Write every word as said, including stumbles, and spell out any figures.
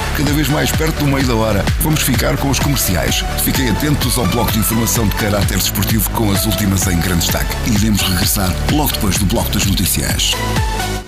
cada vez mais perto do meio da hora. Vamos ficar com os comerciais. Fiquem atentos ao bloco de informação de caráter desportivo com as últimas em grande destaque. Iremos regressar logo depois do bloco das notícias.